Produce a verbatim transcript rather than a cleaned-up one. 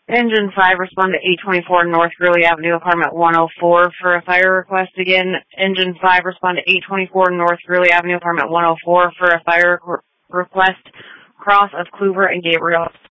Engine five, respond to eight twenty-four North Greeley Avenue, apartment one oh four for a fire request again. Engine five, respond to eight twenty-four North Greeley Avenue, apartment one oh four for a fire request. Cross of Clover and Gabriel.